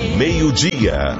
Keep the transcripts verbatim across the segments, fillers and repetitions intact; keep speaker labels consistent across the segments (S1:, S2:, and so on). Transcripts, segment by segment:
S1: meio-dia.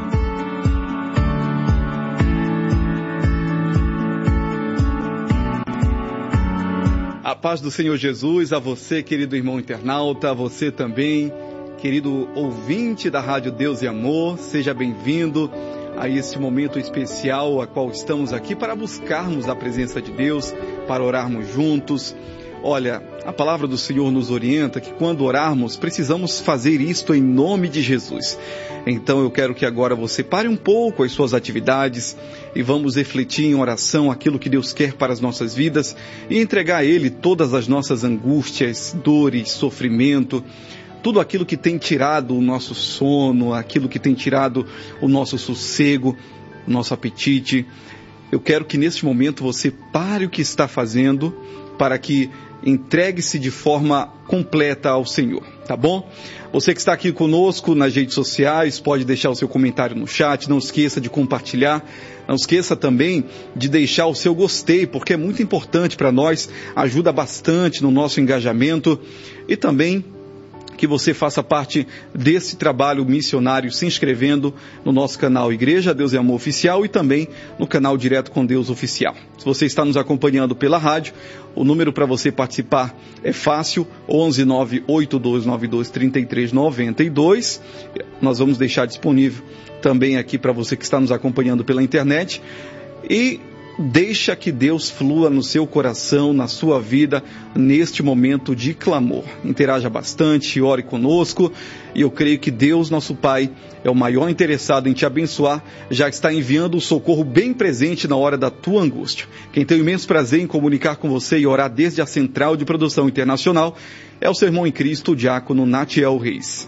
S2: A paz do Senhor Jesus, a você, querido irmão internauta, a você também, querido ouvinte da Rádio Deus e Amor, seja bem-vindo a este momento especial a qual estamos aqui para buscarmos a presença de Deus, para orarmos juntos. Olha, a palavra do Senhor nos orienta que quando orarmos, precisamos fazer isto em nome de Jesus. Então eu quero que agora você pare um pouco as suas atividades e vamos refletir em oração aquilo que Deus quer para as nossas vidas e entregar a Ele todas as nossas angústias, dores, sofrimento, tudo aquilo que tem tirado o nosso sono, aquilo que tem tirado o nosso sossego, o nosso apetite. Eu quero que neste momento você pare o que está fazendo para que entregue-se de forma completa ao Senhor, tá bom? Você que está aqui conosco nas redes sociais, pode deixar o seu comentário no chat, não esqueça de compartilhar, não esqueça também de deixar o seu gostei, porque é muito importante para nós, ajuda bastante no nosso engajamento e também que você faça parte desse trabalho missionário se inscrevendo no nosso canal Igreja Deus e Amor Oficial e também no canal Direto com Deus Oficial. Se você está nos acompanhando pela rádio, o número para você participar é fácil, onze nove oito dois nove dois três três nove dois. Nós vamos deixar disponível também aqui para você que está nos acompanhando pela internet. E deixa que Deus flua no seu coração, na sua vida, neste momento de clamor. Interaja bastante, ore conosco, e eu creio que Deus, nosso Pai, é o maior interessado em te abençoar, já está enviando o socorro bem presente na hora da tua angústia. Quem tem o imenso prazer em comunicar com você e orar desde a Central de Produção Internacional é o seu irmão em Cristo, o diácono Natiel Reis.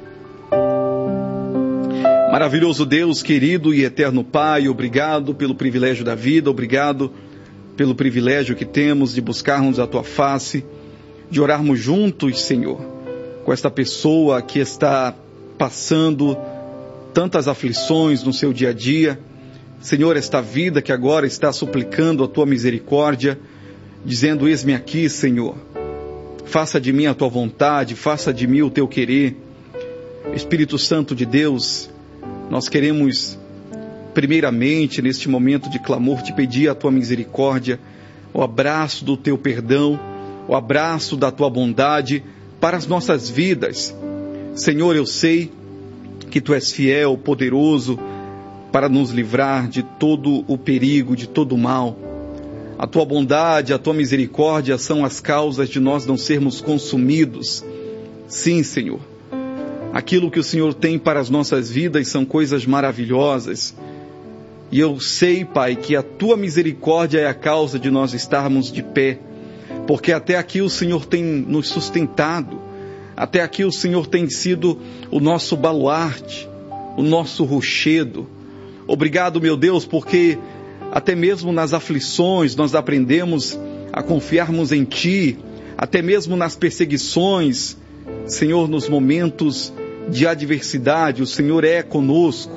S2: Maravilhoso Deus, querido e eterno Pai, obrigado pelo privilégio da vida, obrigado pelo privilégio que temos de buscarmos a Tua face, de orarmos juntos, Senhor, com esta pessoa que está passando tantas aflições no seu dia a dia. Senhor, esta vida que agora está suplicando a Tua misericórdia, dizendo, eis-me aqui, Senhor, faça de mim a Tua vontade, faça de mim o Teu querer. Espírito Santo de Deus, nós queremos, primeiramente, neste momento de clamor, te pedir a Tua misericórdia, o abraço do Teu perdão, o abraço da Tua bondade para as nossas vidas. Senhor, eu sei que Tu és fiel, poderoso, para nos livrar de todo o perigo, de todo o mal. A Tua bondade, a Tua misericórdia são as causas de nós não sermos consumidos. Sim, Senhor. Aquilo que o Senhor tem para as nossas vidas são coisas maravilhosas. E eu sei, Pai, que a Tua misericórdia é a causa de nós estarmos de pé. Porque até aqui o Senhor tem nos sustentado. Até aqui o Senhor tem sido o nosso baluarte, o nosso rochedo. Obrigado, meu Deus, porque até mesmo nas aflições nós aprendemos a confiarmos em Ti. Até mesmo nas perseguições, Senhor, nos momentos de adversidade, o Senhor é conosco.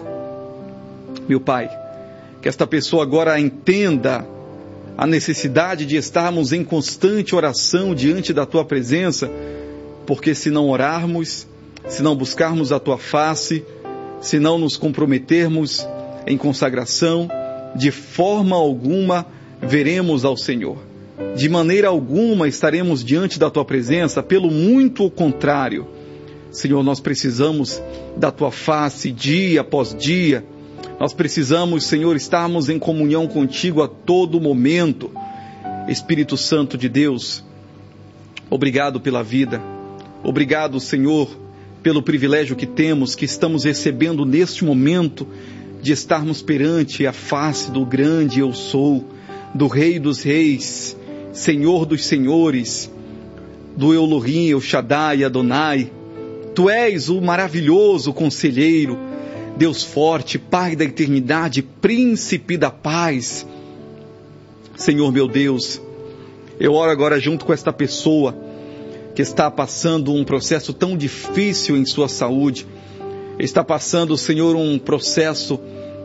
S2: Meu Pai, que esta pessoa agora entenda a necessidade de estarmos em constante oração diante da Tua presença, porque se não orarmos, se não buscarmos a Tua face, se não nos comprometermos em consagração, de forma alguma veremos ao Senhor. De maneira alguma estaremos diante da Tua presença, pelo muito contrário. Senhor, nós precisamos da Tua face dia após dia. Nós precisamos, Senhor, estarmos em comunhão contigo a todo momento. Espírito Santo de Deus, obrigado pela vida. Obrigado, Senhor, pelo privilégio que temos, que estamos recebendo neste momento de estarmos perante a face do grande Eu Sou, do Rei dos Reis, Senhor dos Senhores, do Elohim, El Shaddai, Adonai. Tu és o maravilhoso conselheiro, Deus forte, Pai da eternidade, Príncipe da paz. Senhor meu Deus, eu oro agora junto com esta pessoa que está passando um processo tão difícil em sua saúde, está passando, Senhor, um processo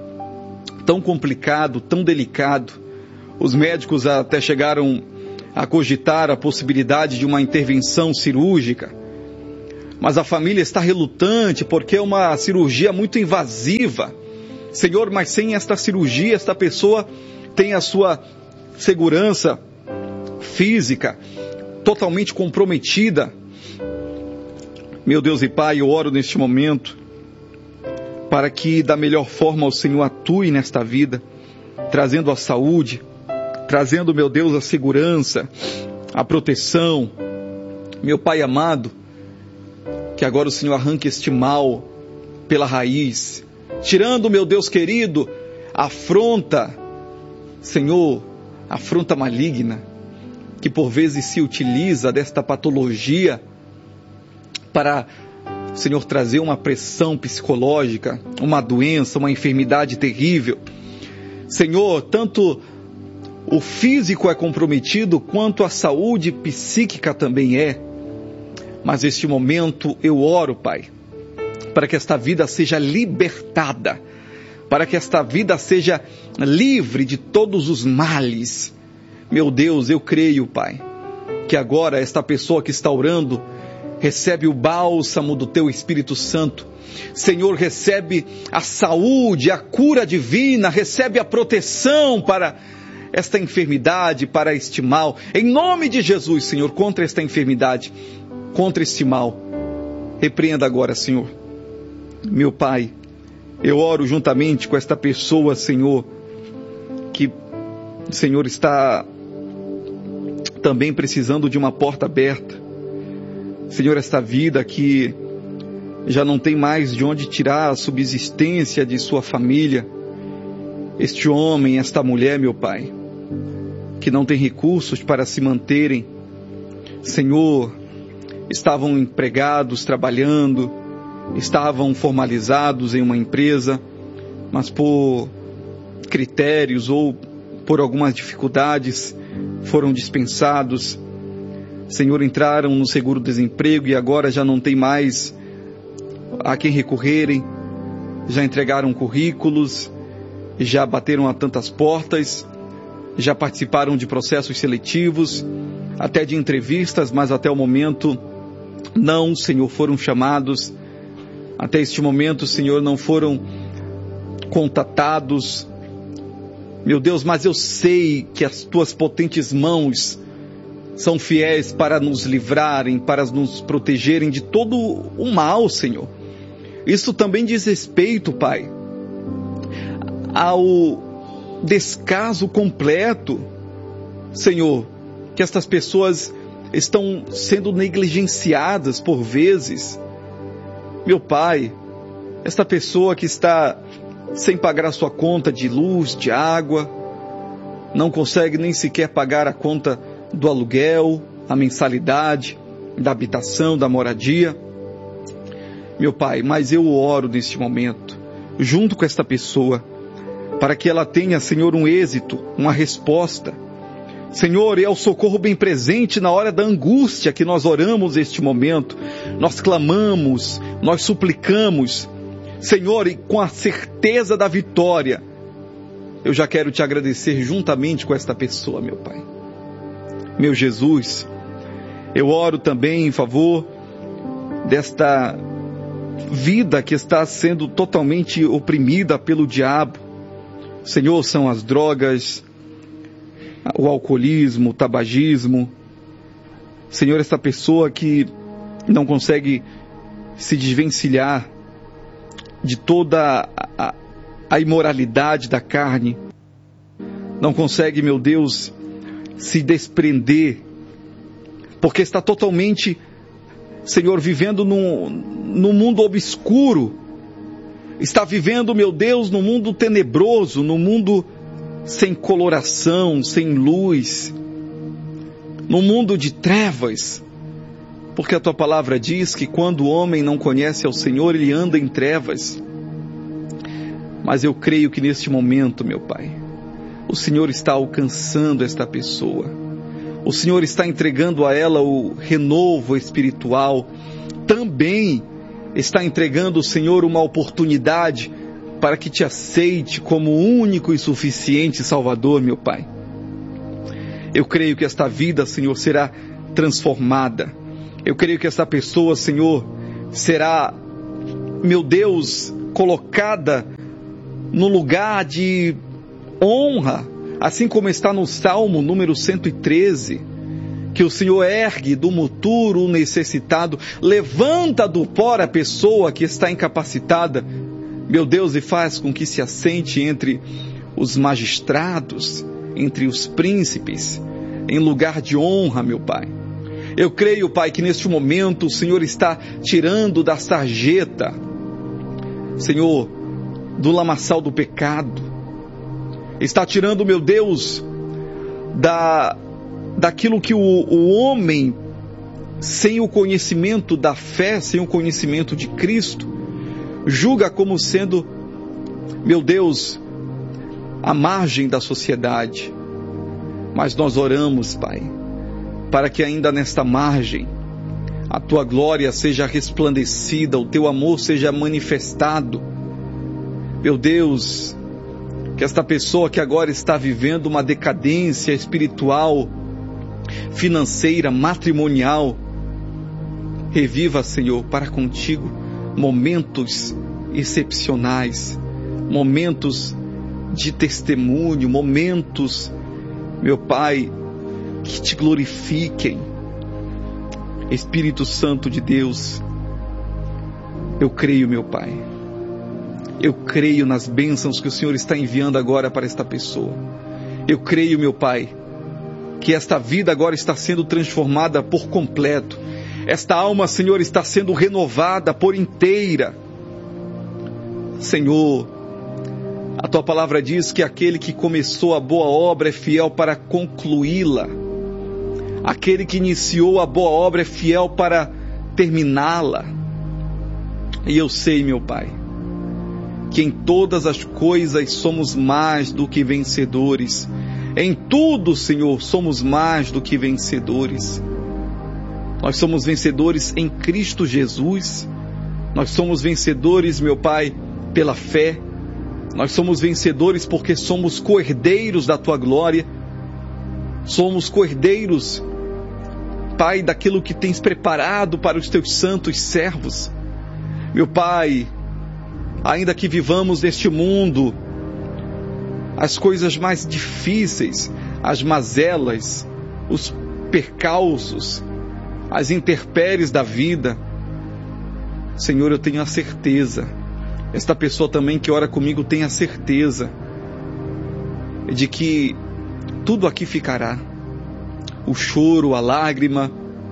S2: tão complicado, tão delicado. Os médicos até chegaram a cogitar a possibilidade de uma intervenção cirúrgica. mas a família está relutante porque é uma cirurgia muito invasiva. Senhor, mas sem esta cirurgia, esta pessoa tem a sua segurança física totalmente comprometida. Meu Deus e Pai, eu oro neste momento para que da melhor forma o Senhor atue nesta vida, trazendo a saúde, trazendo, meu Deus, a segurança, a proteção. Meu Pai amado, que agora o Senhor arranque este mal pela raiz, tirando, meu Deus querido, a afronta, Senhor, a afronta maligna, que por vezes se utiliza desta patologia para, Senhor, trazer uma pressão psicológica, uma doença, uma enfermidade terrível. Senhor, tanto o físico é comprometido, quanto a saúde psíquica também é. Mas neste momento eu oro, Pai, para que esta vida seja libertada, para que esta vida seja livre de todos os males. Meu Deus, eu creio, Pai, que agora esta pessoa que está orando recebe o bálsamo do Teu Espírito Santo. Senhor, recebe a saúde, a cura divina, recebe a proteção para esta enfermidade, para este mal. Em nome de Jesus, Senhor, contra esta enfermidade, contra este mal. Repreenda agora, Senhor. Meu Pai, eu oro juntamente com esta pessoa, Senhor, que, Senhor, está também precisando de uma porta aberta. Senhor, esta vida que já não tem mais de onde tirar a subsistência de sua família. Este homem, esta mulher, meu Pai, que não tem recursos para se manterem. Senhor, estavam empregados, trabalhando, estavam formalizados em uma empresa, mas por critérios ou por algumas dificuldades foram dispensados. Senhor, entraram no seguro-desemprego e agora já não tem mais a quem recorrerem, já entregaram currículos, já bateram a tantas portas, já participaram de processos seletivos, até de entrevistas, mas até o momento não, Senhor, foram chamados. Até este momento, Senhor, não foram contatados. Meu Deus, mas eu sei que as Tuas potentes mãos são fiéis para nos livrarem, para nos protegerem de todo o mal, Senhor. Isso também diz respeito, Pai, ao descaso completo, Senhor, que estas pessoas estão sendo negligenciadas por vezes. Meu Pai, esta pessoa que está sem pagar a sua conta de luz, de água, não consegue nem sequer pagar a conta do aluguel, a mensalidade, da habitação, da moradia. Meu Pai, mas eu oro neste momento, junto com esta pessoa, para que ela tenha, Senhor, um êxito, uma resposta. Senhor, é o socorro bem presente na hora da angústia que nós oramos neste momento. Nós clamamos, nós suplicamos. Senhor, e com a certeza da vitória, eu já quero Te agradecer juntamente com esta pessoa, meu Pai. Meu Jesus, eu oro também em favor desta vida que está sendo totalmente oprimida pelo diabo. Senhor, são as drogas, o alcoolismo, o tabagismo. Senhor, esta pessoa que não consegue se desvencilhar de toda a, a imoralidade da carne, não consegue, meu Deus, se desprender, porque está totalmente, Senhor, vivendo num, num mundo obscuro, está vivendo, meu Deus, num mundo tenebroso, num mundo sem coloração, sem luz, num mundo de trevas, porque a Tua palavra diz que quando o homem não conhece ao Senhor, ele anda em trevas. Mas eu creio que neste momento, meu Pai, o Senhor está alcançando esta pessoa. O Senhor está entregando a ela o renovo espiritual. Também está entregando, Senhor, uma oportunidade para que Te aceite como único e suficiente Salvador, meu Pai. Eu creio que esta vida, Senhor, será transformada. Eu creio que esta pessoa, Senhor, será, meu Deus, colocada no lugar de honra, assim como está no Salmo número cento e treze, que o Senhor ergue do muturo o necessitado, levanta do pó a pessoa que está incapacitada, meu Deus, e faz com que se assente entre os magistrados, entre os príncipes, em lugar de honra, meu Pai. Eu creio, Pai, que neste momento o Senhor está tirando da sarjeta, Senhor, do lamaçal do pecado, está tirando, meu Deus, da, daquilo que o, o homem, sem o conhecimento da fé, sem o conhecimento de Cristo, julga como sendo, meu Deus, a margem da sociedade. Mas nós oramos, Pai, para que ainda nesta margem a Tua glória seja resplandecida, o Teu amor seja manifestado. Meu Deus, que esta pessoa que agora está vivendo uma decadência espiritual, financeira, matrimonial, reviva, Senhor, para contigo momentos excepcionais, momentos de testemunho, momentos, meu Pai, que te glorifiquem. Espírito Santo de Deus, eu creio, meu Pai, eu creio nas bênçãos que o Senhor está enviando agora para esta pessoa. Eu creio, meu Pai, que esta vida agora está sendo transformada por completo. Esta alma, Senhor, está sendo renovada por inteira. Senhor, a Tua palavra diz que aquele que começou a boa obra é fiel para concluí-la. Aquele que iniciou a boa obra é fiel para terminá-la. E eu sei, meu Pai, que em todas as coisas somos mais do que vencedores. Em tudo, Senhor, somos mais do que vencedores. Nós somos vencedores em Cristo Jesus. Nós somos vencedores, meu Pai, pela fé. Nós somos vencedores porque somos co-herdeiros da Tua glória. Somos co-herdeiros, Pai, daquilo que Tens preparado para os Teus santos servos. Meu Pai, ainda que vivamos neste mundo as coisas mais difíceis, as mazelas, os percalços, as intempéries da vida, Senhor, eu tenho a certeza, esta pessoa também que ora comigo tem a certeza de que tudo aqui ficará. O choro, a lágrima,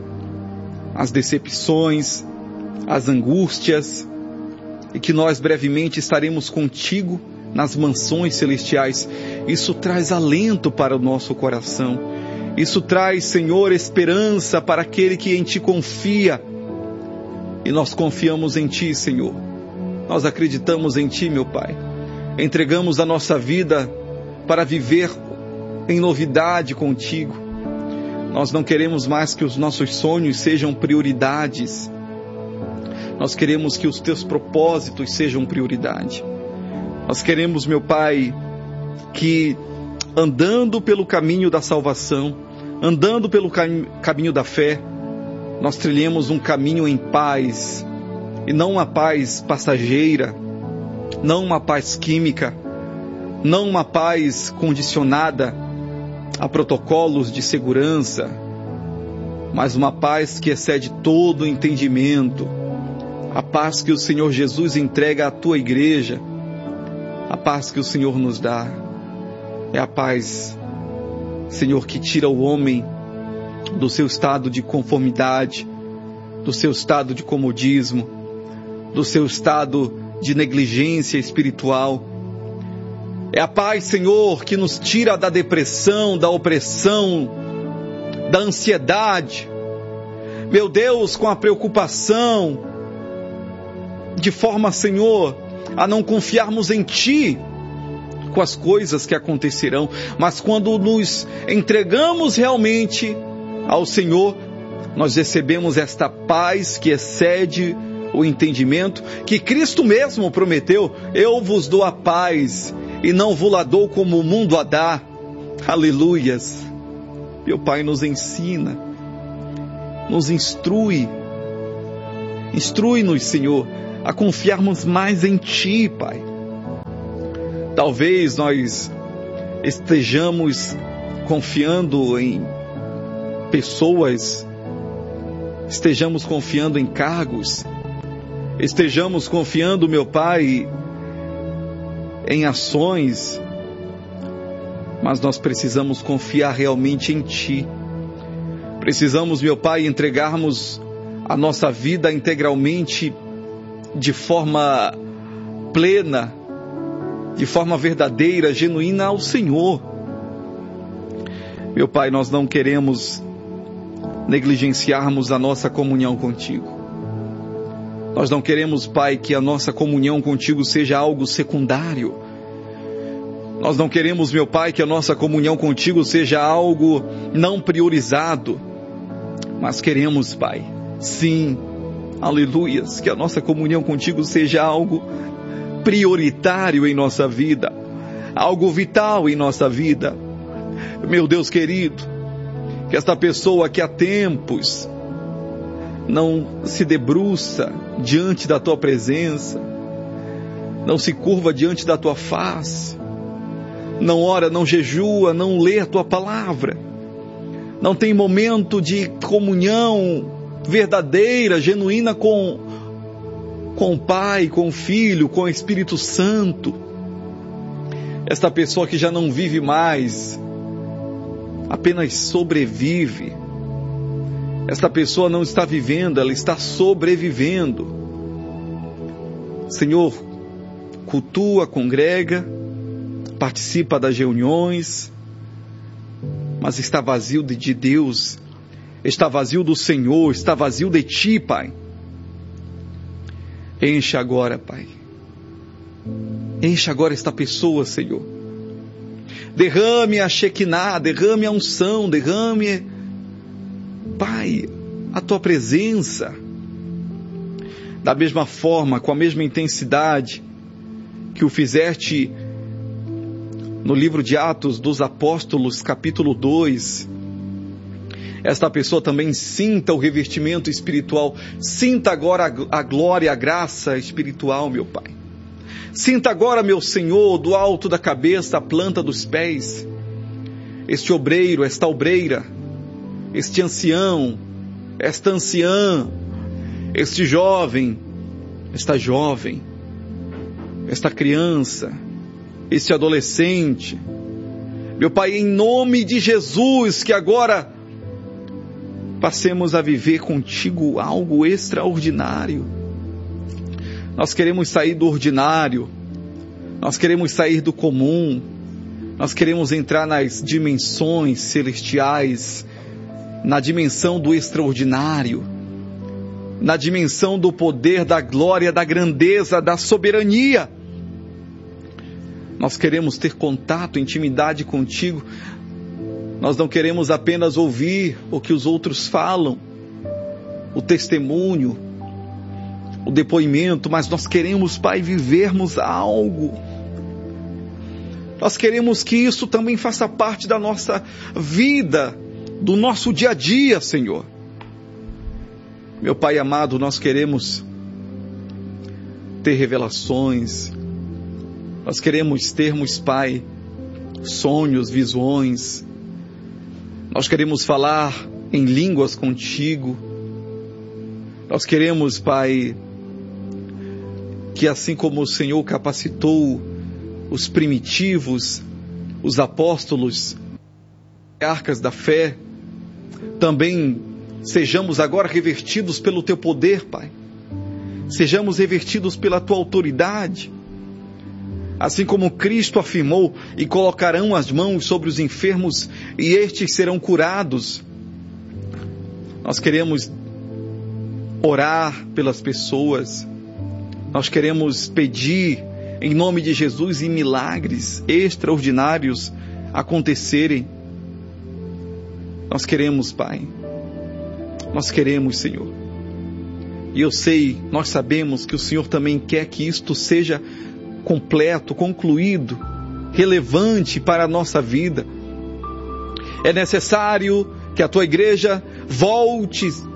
S2: as decepções, as angústias, e que nós brevemente estaremos contigo nas mansões celestiais. Isso traz alento para o nosso coração. Isso traz, Senhor, esperança para aquele que em Ti confia. E nós confiamos em Ti, Senhor. Nós acreditamos em Ti, meu Pai. Entregamos a nossa vida para viver em novidade contigo. Nós não queremos mais que os nossos sonhos sejam prioridades. Nós queremos que os Teus propósitos sejam prioridade. Nós queremos, meu Pai, que andando pelo caminho da salvação, andando pelo cam- caminho da fé, nós trilhemos um caminho em paz, e não uma paz passageira, não uma paz química, não uma paz condicionada a protocolos de segurança, mas uma paz que excede todo o entendimento, a paz que o Senhor Jesus entrega à Tua igreja, a paz que o Senhor nos dá, é a paz, Senhor, que tira o homem do seu estado de conformidade, do seu estado de comodismo, do seu estado de negligência espiritual. É a paz, Senhor, que nos tira da depressão, da opressão, da ansiedade. Meu Deus, com a preocupação, de forma, Senhor, a não confiarmos em Ti com as coisas que acontecerão, mas quando nos entregamos realmente ao Senhor, nós recebemos esta paz que excede o entendimento, que Cristo mesmo prometeu: eu vos dou a paz e não vos la dou como o mundo a dá. Aleluias. Meu Pai nos ensina, nos instrui, Instrui-nos, Senhor, a confiarmos mais em Ti, Pai. Talvez nós estejamos confiando em pessoas, estejamos confiando em cargos, estejamos confiando, meu Pai, em ações, mas nós precisamos confiar realmente em Ti. Precisamos, meu Pai, entregarmos a nossa vida integralmente, de forma plena, de forma verdadeira, genuína ao Senhor. Meu Pai, nós não queremos negligenciarmos a nossa comunhão contigo. Nós não queremos, Pai, que a nossa comunhão contigo seja algo secundário. Nós não queremos, meu Pai, que a nossa comunhão contigo seja algo não priorizado. Mas queremos, Pai, sim, aleluias, que a nossa comunhão contigo seja algo prioritário em nossa vida, algo vital em nossa vida. Meu Deus querido, que esta pessoa que há tempos não se debruça diante da Tua presença, não se curva diante da Tua face, não ora, não jejua, não lê a Tua palavra, não tem momento de comunhão verdadeira, genuína com, com o Pai, com o Filho, com o Espírito Santo. Esta pessoa que já não vive mais, apenas sobrevive. Esta pessoa não está vivendo, ela está sobrevivendo. Senhor, cultua, congrega, participa das reuniões, mas está vazio de Deus, está vazio do Senhor, está vazio de Ti, Pai. Enche agora, Pai. Enche agora esta pessoa, Senhor. Derrame a Shekinah, derrame a unção, derrame, Pai, a Tua presença. Da mesma forma, com a mesma intensidade que o fizeste no livro de Atos dos Apóstolos, capítulo dois, esta pessoa também sinta o revestimento espiritual, sinta agora a glória, a graça espiritual, meu Pai. Sinta agora, meu Senhor, do alto da cabeça, a planta dos pés, este obreiro, esta obreira, este ancião, esta anciã, este jovem, esta jovem, esta criança, este adolescente. Meu Pai, em nome de Jesus, que agora passemos a viver contigo algo extraordinário. Nós queremos sair do ordinário, nós queremos sair do comum, nós queremos entrar nas dimensões celestiais, na dimensão do extraordinário, na dimensão do poder, da glória, da grandeza, da soberania. Nós queremos ter contato, intimidade contigo. Nós não queremos apenas ouvir o que os outros falam, o testemunho, o depoimento, mas nós queremos, Pai, vivermos algo. Nós queremos que isso também faça parte da nossa vida, do nosso dia a dia, Senhor. Meu Pai amado, nós queremos ter revelações, nós queremos termos, Pai, sonhos, visões, nós queremos falar em línguas contigo, nós queremos, Pai, que assim como o Senhor capacitou os primitivos, os apóstolos, arcas da fé, também sejamos agora revertidos pelo Teu poder, Pai. Sejamos revertidos pela Tua autoridade. Assim como Cristo afirmou, e colocarão as mãos sobre os enfermos e estes serão curados. Nós queremos orar pelas pessoas. Nós queremos pedir em nome de Jesus e milagres extraordinários acontecerem. Nós queremos, Pai. Nós queremos, Senhor. E eu sei, nós sabemos que o Senhor também quer que isto seja completo, concluído, relevante para a nossa vida. É necessário que a Tua igreja volte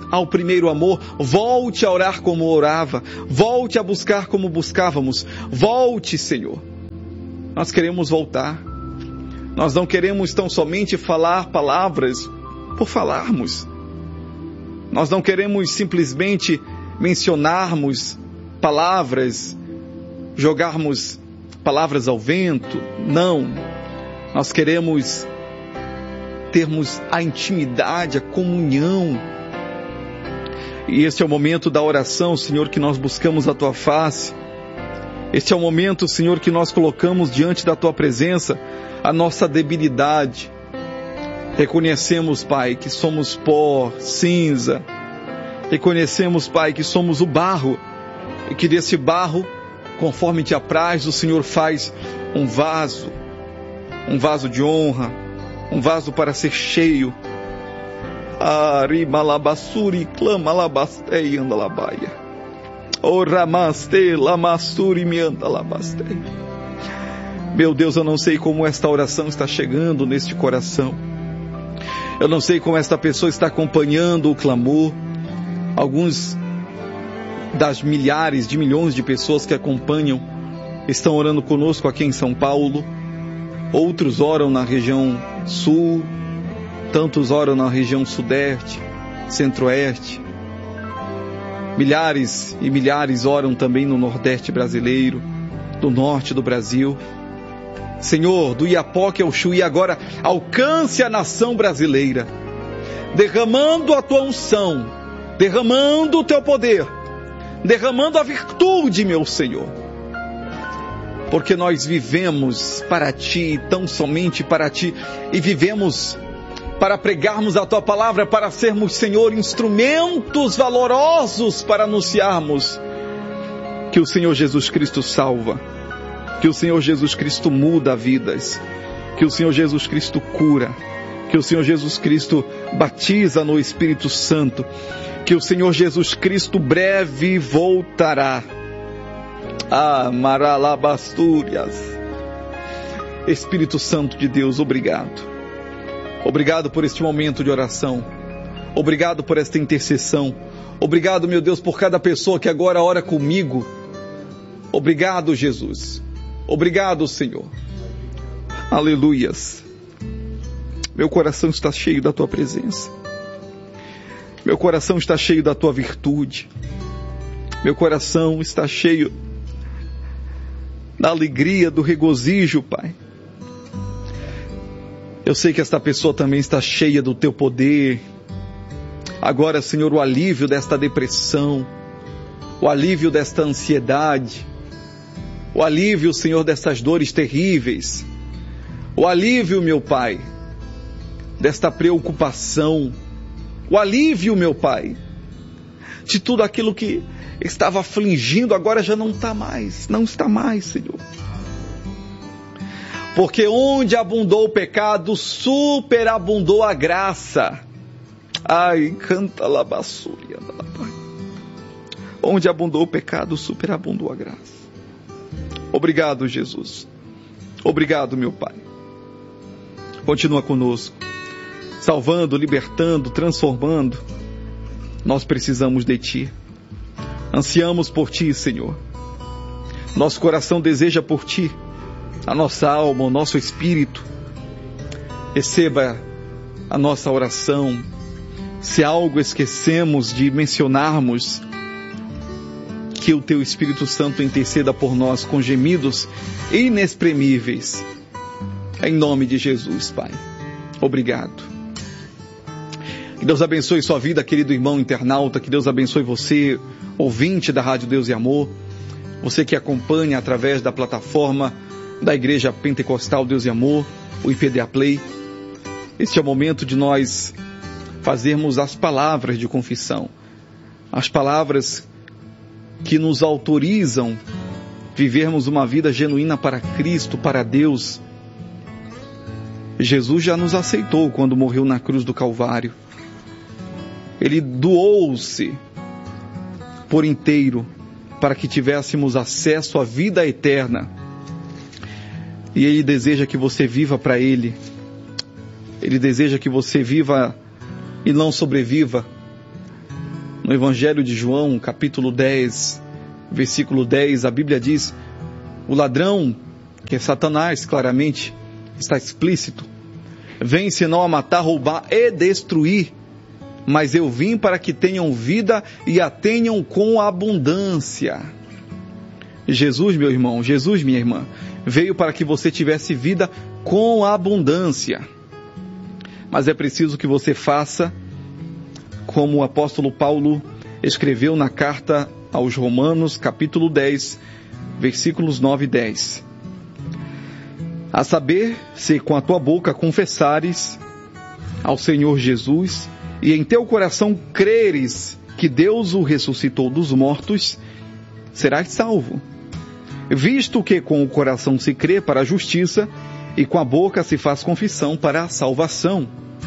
S2: ao primeiro amor, volte a orar como orava, volte a buscar como buscávamos, volte, Senhor. Nós queremos voltar, nós não queremos tão somente falar palavras por falarmos, nós não queremos simplesmente mencionarmos palavras, jogarmos palavras ao vento, não, nós queremos termos a intimidade, a comunhão. E este é o momento da oração, Senhor, que nós buscamos a Tua face. Este é o momento, Senhor, que nós colocamos diante da Tua presença a nossa debilidade. Reconhecemos, Pai, que somos pó, cinza. Reconhecemos, Pai, que somos o barro e que desse barro, conforme Te apraz, o Senhor faz um vaso, um vaso de honra, um vaso para ser cheio. Ari malabasuri clama labastei anda labaia. O ramaste lamassuri me anda labastei. Meu Deus, eu não sei como esta oração está chegando neste coração. Eu não sei como esta pessoa está acompanhando o clamor. Alguns das milhares de milhões de pessoas que acompanham estão orando conosco aqui em São Paulo. Outros oram na região sul, tantos oram na região sudeste, centro-oeste. Milhares e milhares oram também no nordeste brasileiro, do norte do Brasil. Senhor, do Iapoque ao Chuí, agora alcance a nação brasileira, derramando a Tua unção, derramando o Teu poder, derramando a virtude, meu Senhor. Porque nós vivemos para Ti, tão somente para Ti, e vivemos para pregarmos a Tua palavra, para sermos, Senhor, instrumentos valorosos para anunciarmos que o Senhor Jesus Cristo salva, que o Senhor Jesus Cristo muda vidas, que o Senhor Jesus Cristo cura, que o Senhor Jesus Cristo batiza no Espírito Santo, que o Senhor Jesus Cristo breve voltará. Ah, Maralabastúrias. Espírito Santo de Deus, obrigado. Obrigado por este momento de oração. Obrigado por esta intercessão. Obrigado, meu Deus, por cada pessoa que agora ora comigo. Obrigado, Jesus. Obrigado, Senhor. Aleluias. Meu coração está cheio da Tua presença. Meu coração está cheio da Tua virtude. Meu coração está cheio da alegria, do regozijo, Pai. Eu sei que esta pessoa também está cheia do Teu poder. Agora, Senhor, o alívio desta depressão, o alívio desta ansiedade, o alívio, Senhor, dessas dores terríveis, o alívio, meu Pai, desta preocupação, o alívio, meu Pai, de tudo aquilo que estava afligindo, agora já não está mais, não está mais, Senhor. Porque onde abundou o pecado, superabundou a graça. Ai, canta labassúria. Onde abundou o pecado, superabundou a graça. Obrigado, Jesus. Obrigado, meu Pai. Continua conosco, salvando, libertando, transformando. Nós precisamos de Ti. Ansiamos por Ti, Senhor. Nosso coração deseja por Ti. A nossa alma, o nosso espírito. Receba a nossa oração. Se algo esquecemos de mencionarmos, que o Teu Espírito Santo interceda por nós com gemidos inexprimíveis. Em nome de Jesus, Pai. Obrigado. Que Deus abençoe sua vida, querido irmão internauta. Que Deus abençoe você, ouvinte da Rádio Deus e Amor. Você que acompanha através da plataforma da Igreja Pentecostal Deus e Amor, o I P D A Play. Este é o momento de nós fazermos as palavras de confissão. As palavras que nos autorizam vivermos uma vida genuína para Cristo, para Deus. Jesus já nos aceitou quando morreu na cruz do Calvário. Ele doou-se por inteiro para que tivéssemos acesso à vida eterna. E Ele deseja que você viva para Ele. Ele deseja que você viva e não sobreviva. No Evangelho de João, capítulo dez, versículo dez, a Bíblia diz: o ladrão, que é Satanás, claramente está explícito, vem senão a matar, roubar e destruir, mas eu vim para que tenham vida e a tenham com abundância. Jesus, meu irmão, Jesus, minha irmã, veio para que você tivesse vida com abundância. Mas é preciso que você faça como o apóstolo Paulo escreveu na carta aos Romanos, capítulo dez, versículos nove e dez. A saber, se com a tua boca confessares ao Senhor Jesus e em teu coração creres que Deus o ressuscitou dos mortos, serás salvo. Visto que com o coração se crê para a justiça e com a boca se faz confissão para a salvação.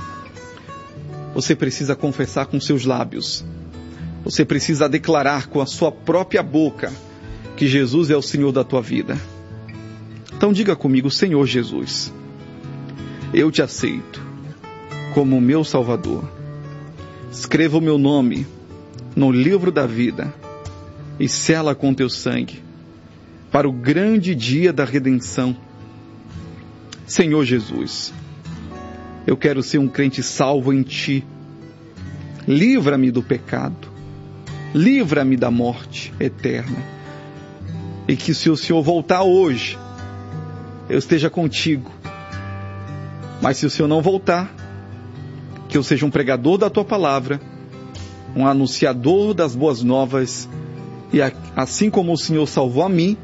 S2: Você precisa confessar com seus lábios. Você precisa declarar com a sua própria boca que Jesus é o Senhor da tua vida. Então diga comigo: Senhor Jesus, eu te aceito como meu Salvador. Escreva o meu nome no livro da vida e sela com teu sangue para o grande dia da redenção. Senhor Jesus, eu quero ser um crente salvo em ti. Livra-me do pecado, livra-me da morte eterna, e que se o Senhor voltar hoje, eu esteja contigo. Mas se o Senhor não voltar, que eu seja um pregador da tua palavra, um anunciador das boas novas, e assim como o Senhor salvou a mim,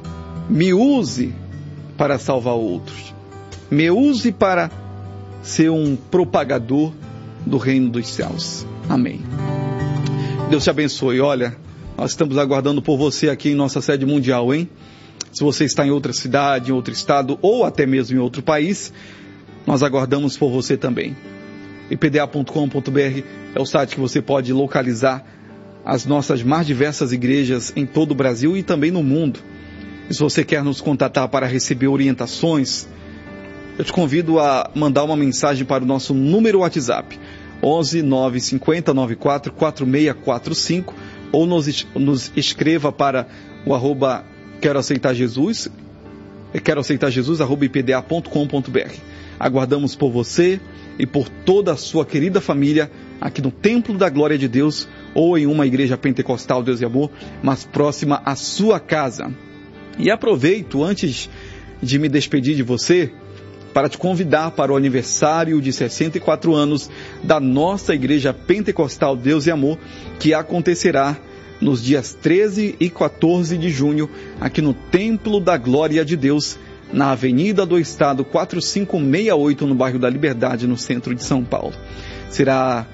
S2: me use para salvar outros. Me use para ser um propagador do reino dos céus. Amém. Deus te abençoe. Olha, nós estamos aguardando por você aqui em nossa sede mundial, hein? Se você está em outra cidade, em outro estado ou até mesmo em outro país, nós aguardamos por você também. I P D A ponto com ponto B R é o site que você pode localizar as nossas mais diversas igrejas em todo o Brasil e também no mundo. E se você quer nos contatar para receber orientações, eu te convido a mandar uma mensagem para o nosso número WhatsApp, onze nove cinco zero nove quatro quatro seis quatro cinco, ou nos, nos escreva para o arroba quero aceitar Jesus, quero aceitar Jesus, arroba I P D A ponto com ponto B R. Aguardamos por você e por toda a sua querida família aqui no Templo da Glória de Deus, ou em uma igreja pentecostal Deus e Amor, mas próxima à sua casa. E aproveito, antes de me despedir de você, para te convidar para o aniversário de sessenta e quatro anos da nossa igreja pentecostal Deus e Amor, que acontecerá nos dias treze e quatorze de junho, aqui no Templo da Glória de Deus, na Avenida do Estado quatro cinco seis oito, no bairro da Liberdade, no centro de São Paulo. Será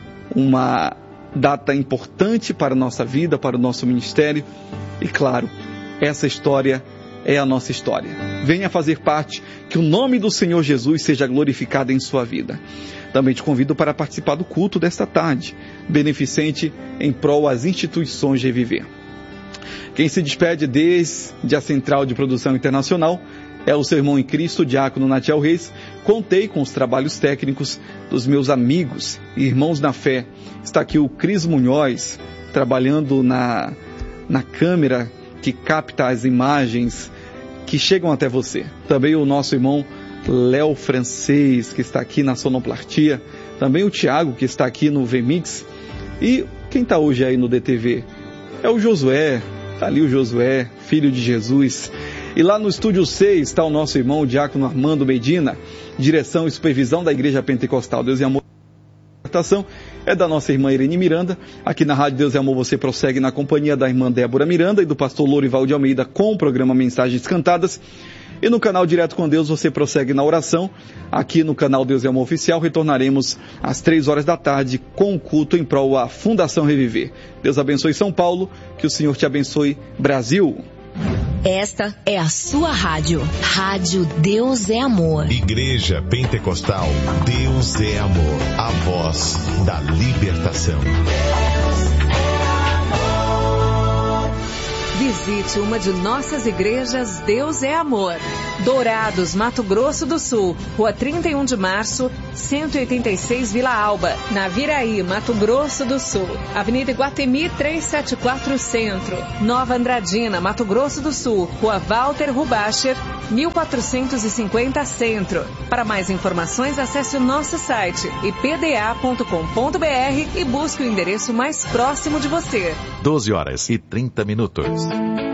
S2: uma data importante para a nossa vida, para o nosso ministério, e claro, essa história é a nossa história. Venha fazer parte, que o nome do Senhor Jesus seja glorificado em sua vida. Também te convido para participar do culto desta tarde, beneficente em prol às instituições de Reviver. Quem se despede desde a Central de Produção Internacional é o seu irmão em Cristo, diácono Natiel Reis. Contei com os trabalhos técnicos dos meus amigos e irmãos na fé. Está aqui o Cris Munhoz, trabalhando na, na câmera que capta as imagens que chegam até você. Também o nosso irmão Léo Francês, que está aqui na sonoplastia. Também o Tiago, que está aqui no V-Mix. E quem está hoje aí no D T V? É o Josué. Está ali o Josué, filho de Jesus. E lá no Estúdio seis está o nosso irmão, o diácono Armando Medina, direção e supervisão da Igreja Pentecostal Deus e Amor. A apresentação é da nossa irmã Irene Miranda. Aqui na Rádio Deus e Amor você prossegue na companhia da irmã Débora Miranda e do pastor Lourival de Almeida com o programa Mensagens Cantadas. E no canal Direto com Deus você prossegue na oração. Aqui no canal Deus e Amor Oficial retornaremos às três horas da tarde com o culto em prol à Fundação Reviver. Deus abençoe São Paulo, que o Senhor te abençoe Brasil.
S1: Esta é a sua rádio. Rádio Deus é Amor.
S3: Igreja Pentecostal Deus é Amor. A voz da libertação.
S4: Visite uma de nossas igrejas Deus é Amor. Dourados, Mato Grosso do Sul, Rua trinta e um de Março, cento e oitenta e seis Vila Alba, Naviraí, Mato Grosso do Sul. Avenida Iguatemi trezentos e setenta e quatro Centro, Nova Andradina, Mato Grosso do Sul, Rua Walter Rubacher, mil quatrocentos e cinquenta Centro. Para mais informações, acesse o nosso site i p d a ponto com ponto b r e busque o endereço mais próximo de você.
S3: doze horas e trinta minutos.